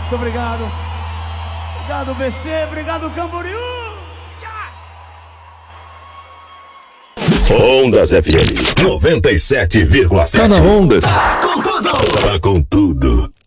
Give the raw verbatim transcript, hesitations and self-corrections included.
Muito obrigado. Obrigado, B C. Obrigado, Camboriú. Ondas F M noventa e sete vírgula sete. Tá na Ondas. Tá com tudo. Tá com tudo.